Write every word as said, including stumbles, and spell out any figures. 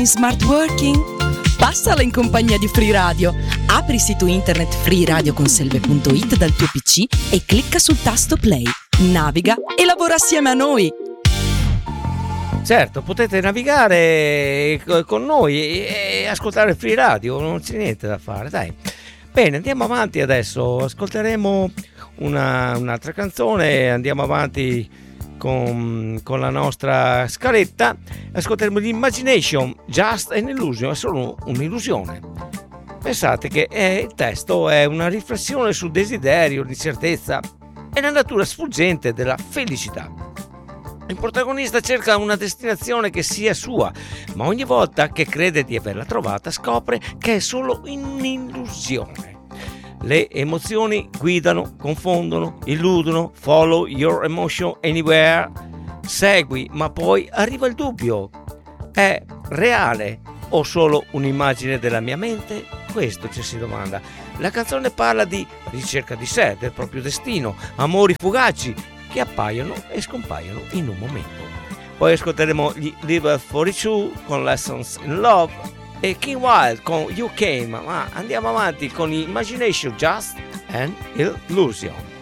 in smart working? Passala in compagnia di Free Radio. Apri il sito internet free radio conselve punto it dal tuo P C e clicca sul tasto play. Naviga e lavora assieme a noi. Certo, potete navigare con noi e ascoltare Free Radio, non c'è niente da fare, dai. Bene, andiamo avanti adesso, ascolteremo una, un'altra canzone, andiamo avanti con, con la nostra scaletta, ascolteremo l'Imagination, Just an Illusion, è solo un'illusione. Pensate che è, il testo è una riflessione sul desiderio, l'incertezza e la natura sfuggente della felicità. Il protagonista cerca una destinazione che sia sua, ma ogni volta che crede di averla trovata scopre che è solo un'illusione. Le emozioni guidano, confondono, illudono, follow your emotion anywhere, segui, ma poi arriva il dubbio. È reale o solo un'immagine della mia mente? Questo ci si domanda. La canzone parla di ricerca di sé, del proprio destino, amori fugaci che appaiono e scompaiono in un momento. Poi ascolteremo gli Live quarantadue con Lessons in Love e King Wild con You Came, ma andiamo avanti con Imagination, Just an Illusion.